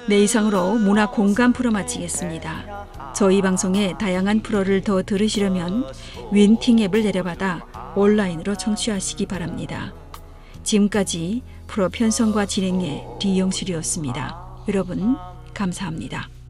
네, 이상으로 문화 공감 프로 마치겠습니다. 저희 방송의 다양한 프로를 더 들으시려면 윈팅 앱을 내려받아 온라인으로 청취하시기 바랍니다. 지금까지 프로 편성과 진행의 리영실이었습니다. 여러분 감사합니다.